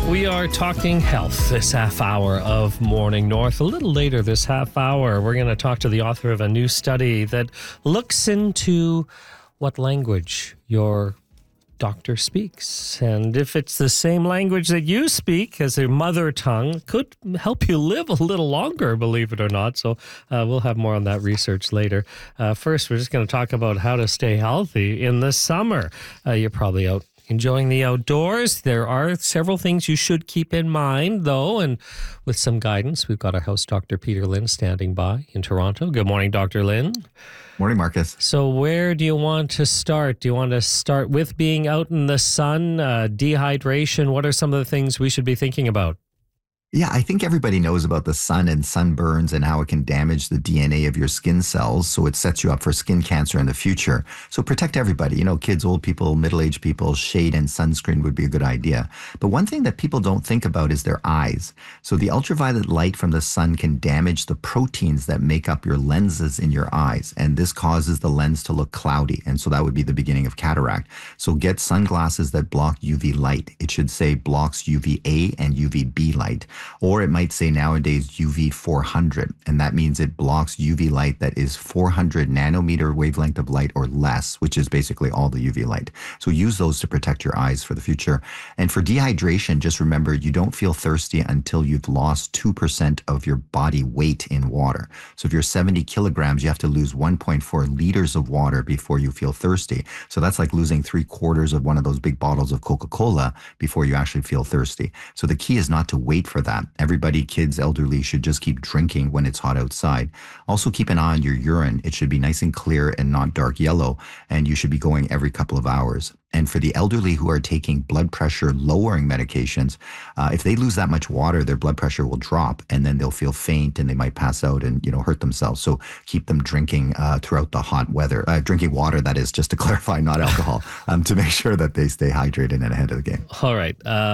We are talking health this half hour of Morning North. A little later this half hour, we're going to talk to the author of a new study that looks into what language your doctor speaks. And if it's the same language that you speak as your mother tongue, it could help you live a little longer, believe it or not. So we'll have more on that research later. First, we're just going to talk about how to stay healthy in the summer. You're probably out enjoying the outdoors. There are several things you should keep in mind, though, and with some guidance, we've got our host, Dr. Peter Lynn, standing by in Toronto. Good morning, Dr. Lynn. Morning, Marcus. So where do you want to start? Do you want to start with being out in the sun, dehydration? What are some of the things we should be thinking about? Yeah, I think everybody knows about the sun and sunburns and how it can damage the DNA of your skin cells. So it sets you up for skin cancer in the future. So protect everybody, kids, old people, middle-aged people, shade and sunscreen would be a good idea. But one thing that people don't think about is their eyes. So the ultraviolet light from the sun can damage the proteins that make up your lenses in your eyes. And this causes the lens to look cloudy. And so that would be the beginning of cataract. So get sunglasses that block UV light. It should say blocks UVA and UVB light. Or it might say nowadays UV 400, and that means it blocks UV light that is 400 nanometer wavelength of light or less, which is basically all the UV light. So use those to protect your eyes for the future. And for dehydration, just remember you don't feel thirsty until you've lost 2% of your body weight in water. So if you're 70 kilograms, you have to lose 1.4 liters of water before you feel thirsty. So that's like losing 3/4 of one of those big bottles of Coca-Cola before you actually feel thirsty. So the key is not to wait for that. Everybody, kids, elderly, should just keep drinking when it's hot outside. Also keep an eye on your urine. It should be nice and clear and not dark yellow, and you should be going every couple of hours. And for the elderly who are taking blood pressure lowering medications, if they lose that much water, their blood pressure will drop, and then they'll feel faint and they might pass out and hurt themselves. So keep them drinking throughout the hot weather, drinking water, that is, just to clarify, not alcohol, to make sure that they stay hydrated and ahead of the game. All right.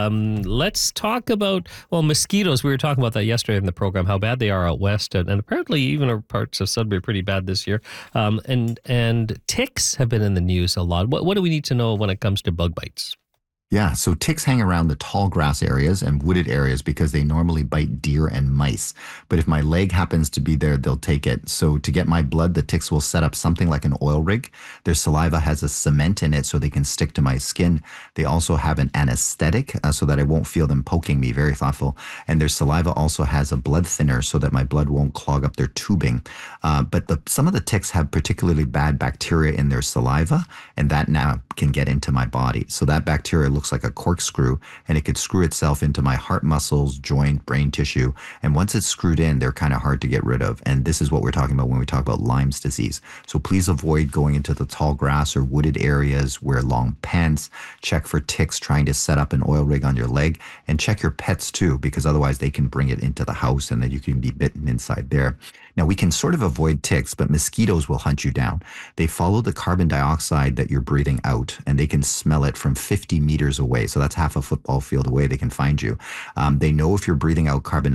Let's talk about, mosquitoes. We were talking about that yesterday in the program, how bad they are out west, and apparently even parts of Sudbury are pretty bad this year. And ticks have been in the news a lot. What do we need to know when it comes to bug bites? Yeah, so ticks hang around the tall grass areas and wooded areas because they normally bite deer and mice. But if my leg happens to be there, they'll take it. So to get my blood, the ticks will set up something like an oil rig. Their saliva has a cement in it so they can stick to my skin. They also have an anesthetic so that I won't feel them poking me. Very thoughtful. And their saliva also has a blood thinner so that my blood won't clog up their tubing. But some of the ticks have particularly bad bacteria in their saliva, and that now can get into my body. So that bacteria looks like a corkscrew, and it could screw itself into my heart muscles, joint, brain tissue. And once it's screwed in, they're kind of hard to get rid of. And this is what we're talking about when we talk about Lyme's disease. So please avoid going into the tall grass or wooded areas, wear long pants, check for ticks trying to set up an oil rig on your leg, and check your pets too, because otherwise they can bring it into the house and then you can be bitten inside there. Now, we can sort of avoid ticks, but mosquitoes will hunt you down. They follow the carbon dioxide that you're breathing out, and they can smell it from 50 meters away. So that's half a football field away. They can find you. They know if you're breathing out carbon